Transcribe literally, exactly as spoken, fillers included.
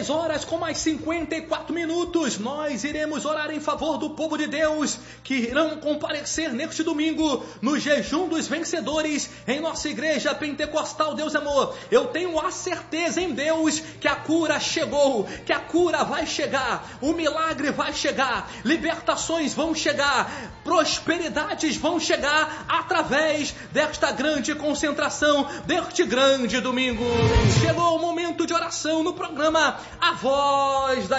dez horas com mais cinquenta e quatro minutos, nós iremos orar em favor do povo de Deus que irão comparecer neste domingo no jejum dos vencedores em nossa igreja pentecostal Deus Amor. Eu tenho a certeza em Deus que a cura chegou, que a cura vai chegar, o milagre vai chegar, libertações vão chegar, prosperidades vão chegar através desta grande concentração, deste grande domingo. Chegou o momento de oração no programa A Voz da